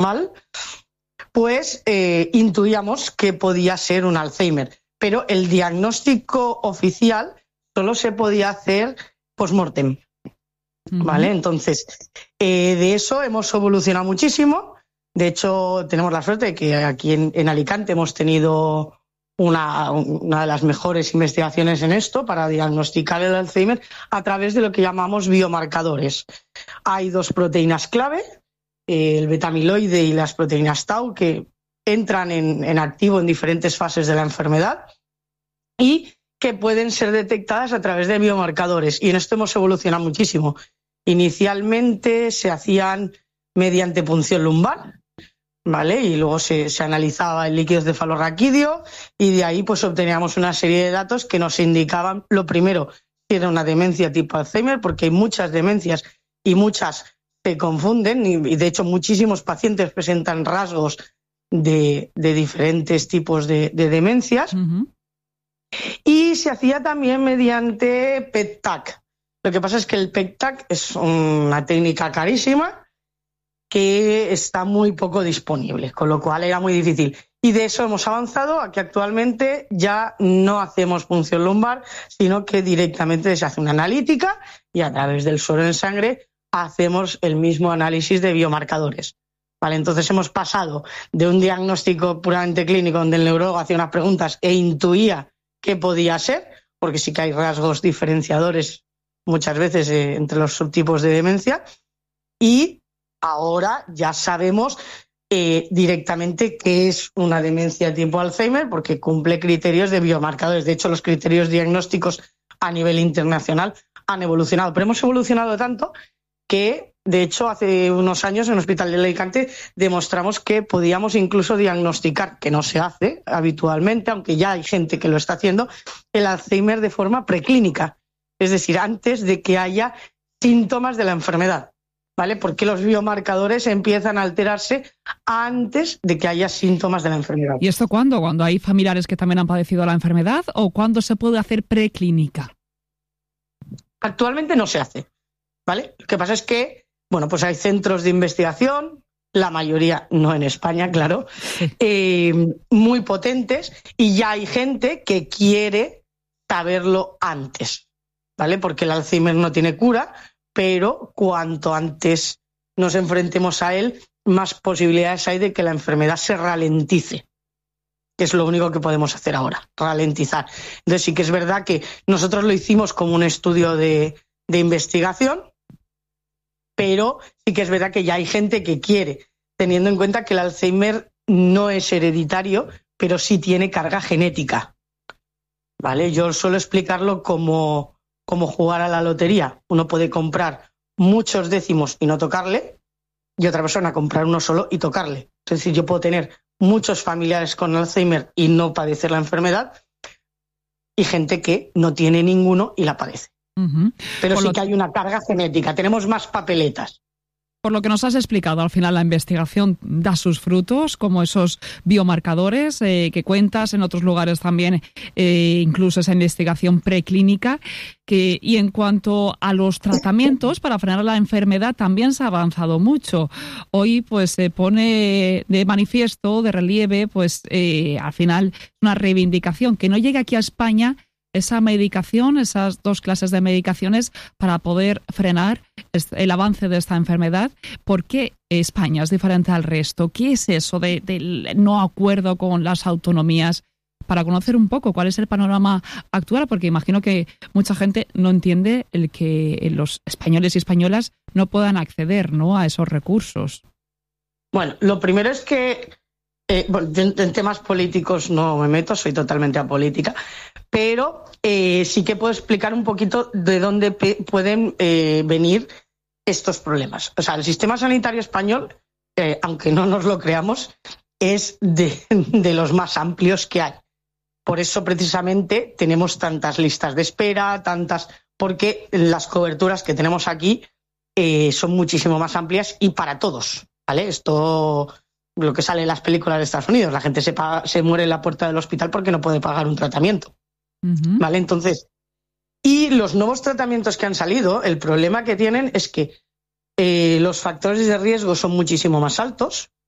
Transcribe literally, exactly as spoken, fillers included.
mal, pues eh, intuíamos que podía ser un Alzheimer. Pero el diagnóstico oficial solo se podía hacer post-mortem, ¿vale? Uh-huh. Entonces, eh, de eso hemos evolucionado muchísimo. De hecho, tenemos la suerte de que aquí en, en Alicante hemos tenido una, una de las mejores investigaciones en esto para diagnosticar el Alzheimer a través de lo que llamamos biomarcadores. Hay dos proteínas clave, el beta-amiloide y las proteínas tau, que entran en, en activo en diferentes fases de la enfermedad y que pueden ser detectadas a través de biomarcadores. Y en esto hemos evolucionado muchísimo. Inicialmente se hacían mediante punción lumbar, ¿vale? Y luego se, se analizaba el líquido cefalorraquídeo y de ahí pues obteníamos una serie de datos que nos indicaban, lo primero, si era una demencia tipo Alzheimer, porque hay muchas demencias y muchas se confunden y, y de hecho muchísimos pacientes presentan rasgos de, de diferentes tipos de, de demencias. Uh-huh. Y se hacía también mediante P E T A C. Lo que pasa es que el P E T A C es una técnica carísima que está muy poco disponible, con lo cual era muy difícil. Y de eso hemos avanzado a que actualmente ya no hacemos punción lumbar, sino que directamente se hace una analítica y a través del suero en sangre hacemos el mismo análisis de biomarcadores. Vale, entonces hemos pasado de un diagnóstico puramente clínico donde el neurólogo hacía unas preguntas e intuía qué podía ser, porque sí que hay rasgos diferenciadores muchas veces eh, entre los subtipos de demencia, y ahora ya sabemos eh, directamente qué es una demencia tipo Alzheimer, porque cumple criterios de biomarcadores. De hecho, los criterios diagnósticos a nivel internacional han evolucionado, pero hemos evolucionado tanto que, de hecho, hace unos años en el Hospital de Alicante demostramos que podíamos incluso diagnosticar, que no se hace habitualmente, aunque ya hay gente que lo está haciendo, el Alzheimer de forma preclínica, es decir, antes de que haya síntomas de la enfermedad, ¿vale? Porque los biomarcadores empiezan a alterarse antes de que haya síntomas de la enfermedad. ¿Y esto cuándo? ¿Cuando hay familiares que también han padecido la enfermedad o cuándo se puede hacer preclínica? Actualmente no se hace, ¿vale? Lo que pasa es que, bueno, pues hay centros de investigación, la mayoría no en España, claro, eh, muy potentes, y ya hay gente que quiere saberlo antes, ¿vale? Porque el Alzheimer no tiene cura, pero cuanto antes nos enfrentemos a él, más posibilidades hay de que la enfermedad se ralentice, que es lo único que podemos hacer ahora, ralentizar. Entonces sí que es verdad que nosotros lo hicimos como un estudio de, de investigación, pero sí que es verdad que ya hay gente que quiere, teniendo en cuenta que el Alzheimer no es hereditario, pero sí tiene carga genética, ¿vale? Yo suelo explicarlo como, como jugar a la lotería. Uno puede comprar muchos décimos y no tocarle, y otra persona comprar uno solo y tocarle. Es decir, yo puedo tener muchos familiares con Alzheimer y no padecer la enfermedad, y gente que no tiene ninguno y la padece. Uh-huh. Pero Por sí que hay una carga genética, tenemos más papeletas. Por lo que nos has explicado, al final la investigación da sus frutos, como esos biomarcadores eh, que cuentas, en otros lugares también, eh, incluso esa investigación preclínica. Que, y en cuanto a los tratamientos para frenar la enfermedad, también se ha avanzado mucho. Hoy pues se pone de manifiesto, de relieve, pues eh, al final una reivindicación que no llegue aquí a España esa medicación, esas dos clases de medicaciones para poder frenar el avance de esta enfermedad. ¿Por qué España es diferente al resto? ¿Qué es eso de, del no acuerdo con las autonomías? Para conocer un poco cuál es el panorama actual, porque imagino que mucha gente no entiende el que los españoles y españolas no puedan acceder, ¿no?, a esos recursos. Bueno, lo primero es que Eh, bueno, en temas políticos no me meto, soy totalmente apolítica, pero eh, sí que puedo explicar un poquito de dónde pe- pueden eh, venir estos problemas. O sea, el sistema sanitario español, eh, aunque no nos lo creamos, es de, de los más amplios que hay. Por eso, precisamente, tenemos tantas listas de espera, tantas, porque las coberturas que tenemos aquí eh, son muchísimo más amplias y para todos, ¿vale? Esto... lo que sale en las películas de Estados Unidos, la gente se, paga, se muere en la puerta del hospital porque no puede pagar un tratamiento, uh-huh. ¿vale? Entonces, y los nuevos tratamientos que han salido, el problema que tienen es que eh, los factores de riesgo son muchísimo más altos,